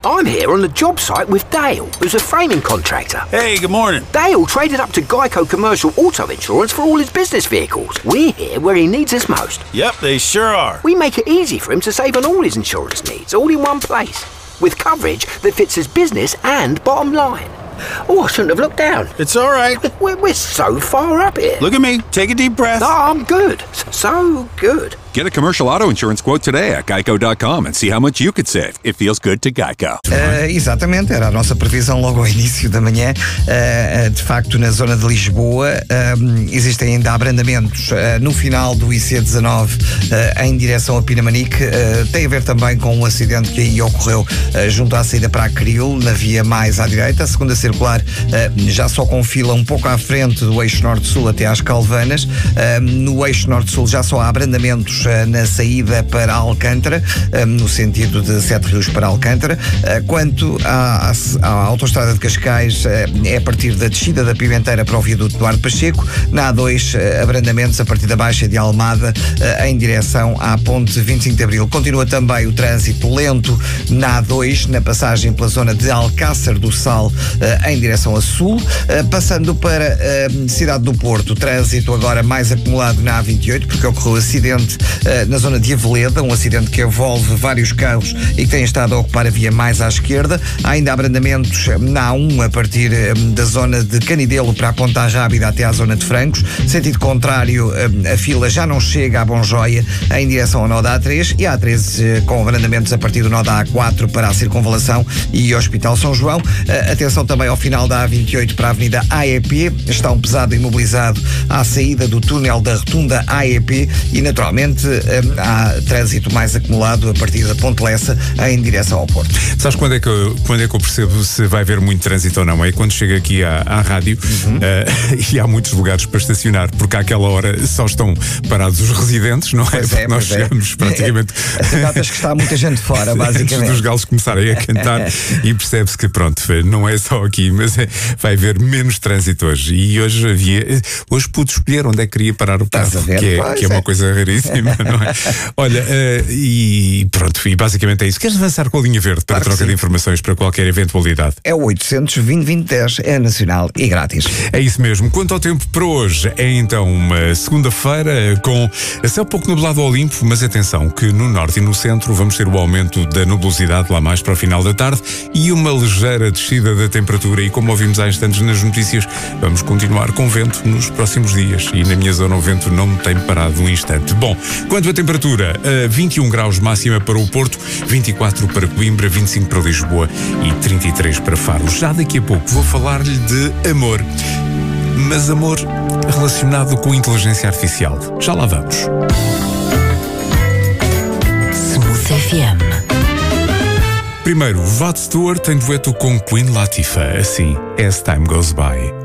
I'm here on the job site with Dale, who's a framing contractor. Hey, good morning. Dale traded up to Geico Commercial Auto Insurance for all his business vehicles. We're here where he needs us most. Yep, they sure are. We make it easy for him to save on all his insurance needs, all in one place, with coverage that fits his business and bottom line. Oh, I shouldn't have looked down. It's all right. We're so far up here. Look at me. Take a deep breath. No, I'm good. So good. Get a commercial auto insurance quote today at geico.com and see how much you could save. It feels good to Geico. Exatamente, era a nossa previsão logo ao início da manhã. De facto, na zona de Lisboa existem ainda abrandamentos no final do IC19 em direção a Pinamanique. Tem a ver também com um acidente que aí ocorreu junto à saída para a Cril, na via mais à direita. A segunda circular já só com fila um pouco à frente do eixo norte-sul até às Calvanas. No eixo norte-sul já só há abrandamentos na saída para Alcântara, no sentido de Sete Rios para Alcântara. Quanto à autoestrada de Cascais, é a partir da descida da Pimenteira para o viaduto Duarte Pacheco. Na A2, abrandamentos a partir da Baixa de Almada em direção à ponte 25 de Abril. Continua também o trânsito lento na A2, na passagem pela zona de Alcácer do Sal em direção a sul. Passando para a cidade do Porto, o trânsito agora mais acumulado na A28, porque ocorreu acidente na zona de Aveleda, um acidente que envolve vários carros e que tem estado a ocupar a via mais à esquerda. Há ainda abrandamentos na A1 a partir da zona de Canidelo para a Ponta Rábida até à zona de Francos. Sentido contrário, a fila já não chega a Bonjoia em direção ao nó da A3 e a A13 com abrandamentos a partir do nó da A4 para a Circunvalação e Hospital São João. Atenção também ao final da A28 para a Avenida AEP. Está um pesado imobilizado à saída do túnel da rotunda AEP e naturalmente há trânsito mais acumulado a partir da Ponte Lessa em direção ao Porto. Sabes quando é que eu percebo se vai haver muito trânsito ou não? É quando chego aqui à rádio e há muitos lugares para estacionar, porque àquela hora só estão parados os residentes, não é? Porque nós chegamos praticamente... Notas que está muita gente fora, basicamente. Antes dos galos começarem a cantar e percebe-se que pronto, não é só aqui, mas vai haver menos trânsito hoje. E hoje pude escolher onde é que queria parar o carro, que é uma coisa raríssima, não é? Olha, e pronto, e basicamente é isso. Queres avançar com a linha verde para troca de informações para qualquer eventualidade? É o 800-2020-10, é nacional e grátis. É isso mesmo. Quanto ao tempo para hoje, é então uma segunda-feira com céu pouco nublado ao limpo, mas atenção que no norte e no centro vamos ter o aumento da nubosidade lá mais para o final da tarde e uma ligeira descida da temperatura, e como ouvimos há instantes nas notícias, vamos continuar com vento nos próximos dias e na minha zona o vento não tem parado um instante. Bom, quanto à temperatura, 21 graus máxima para o Porto, 24 para Coimbra, 25 para Lisboa e 33 para Faro. Já daqui a pouco vou falar-lhe de amor, mas amor relacionado com inteligência artificial. Já lá vamos. Smooth FM. Primeiro, Rod Stewart em dueto com Queen Latifah, assim, As Time Goes By.